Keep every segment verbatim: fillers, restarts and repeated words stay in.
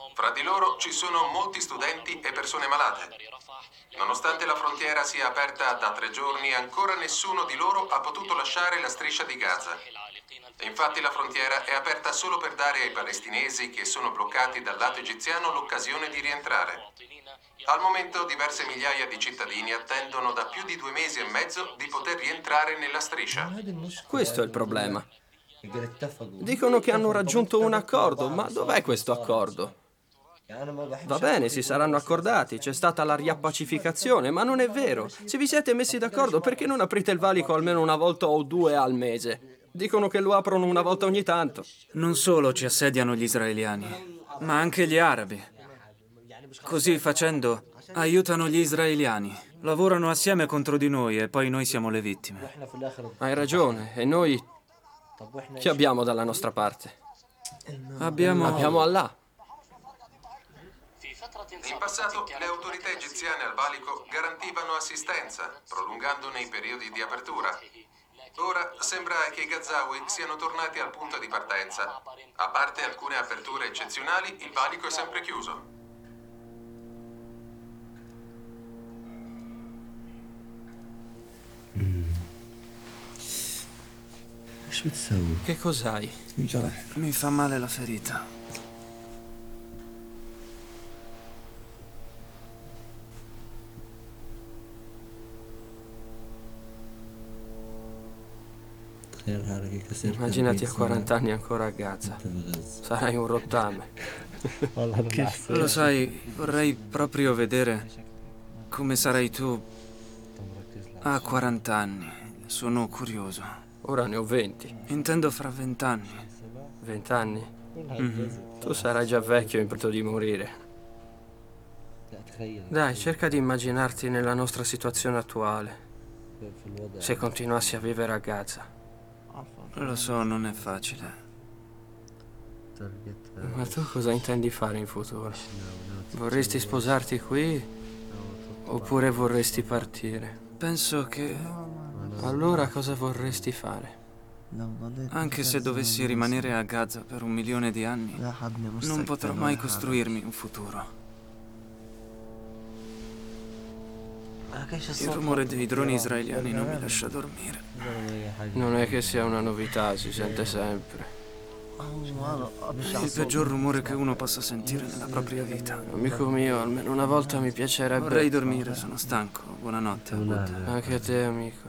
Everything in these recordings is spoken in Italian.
Fra di loro ci sono molti studenti e persone malate. Nonostante la frontiera sia aperta da tre giorni, ancora nessuno di loro ha potuto lasciare la striscia di Gaza. Infatti la frontiera è aperta solo per dare ai palestinesi che sono bloccati dal lato egiziano l'occasione di rientrare. Al momento diverse migliaia di cittadini attendono da più di due mesi e mezzo di poter rientrare nella striscia. Questo è il problema. Dicono che hanno raggiunto un accordo, ma dov'è questo accordo? Va bene, si saranno accordati, c'è stata la riappacificazione, ma non è vero. Se vi siete messi d'accordo, perché non aprite il valico almeno una volta o due al mese? Dicono che lo aprono una volta ogni tanto. Non solo ci assediano gli israeliani, ma anche gli arabi. Così facendo, aiutano gli israeliani. Lavorano assieme contro di noi e poi noi siamo le vittime. Hai ragione, e noi chi abbiamo dalla nostra parte? Abbiamo... Abbiamo Allah. In passato le autorità egiziane al valico garantivano assistenza, prolungandone i periodi di apertura. Ora sembra che i Gazawi siano tornati al punto di partenza. A parte alcune aperture eccezionali, il valico è sempre chiuso. Che cos'hai? Mi fa male la ferita. Immaginati a quaranta anni ancora a Gaza. Sarai un rottame. Lo sai, vorrei proprio vedere come sarai tu a quaranta anni. Sono curioso. Ora ne ho venti. Intendo fra vent'anni. Vent'anni? Mm-hmm. Tu sarai già vecchio in punto di morire. Dai, cerca di immaginarti nella nostra situazione attuale. Se continuassi a vivere a Gaza. Lo so, non è facile. Ma tu cosa intendi fare in futuro? Vorresti sposarti qui? Oppure vorresti partire? Penso che... Allora cosa vorresti fare? Anche se dovessi rimanere a Gaza per un milione di anni, non potrò mai costruirmi un futuro. Il rumore dei droni israeliani non mi lascia dormire. Non è che sia una novità, si sente sempre. È il peggior rumore che uno possa sentire nella propria vita. Amico mio, almeno una volta mi piacerebbe... Vorrei dormire, sono stanco. Buonanotte, Abud. Anche a te, amico.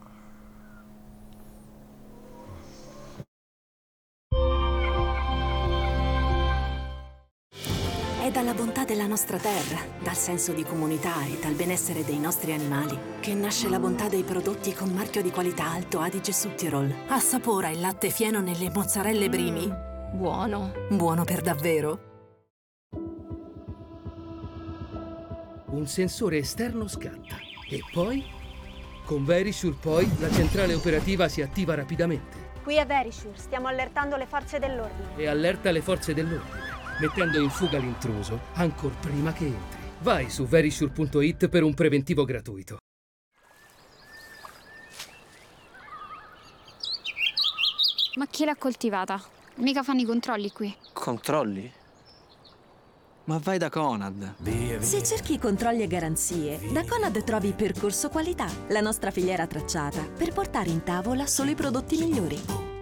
È dalla bontà della nostra terra, dal senso di comunità e dal benessere dei nostri animali che nasce la bontà dei prodotti con marchio di qualità Alto Adige Südtirol. Assapora il latte fieno nelle mozzarelle Brimi. Mm, buono. Buono per davvero. Un sensore esterno scatta e poi, con Verisure poi, la centrale operativa si attiva rapidamente. Qui è Verisure, stiamo allertando le forze dell'ordine. E allerta le forze dell'ordine, mettendo in fuga l'intruso ancor prima che entri. Vai su verisure punto it per un preventivo gratuito. Ma chi l'ha coltivata? Mica fanno i controlli qui. Controlli? Ma vai da Conad. Se cerchi controlli e garanzie, da Conad trovi Percorso Qualità, la nostra filiera tracciata per portare in tavola solo i prodotti migliori.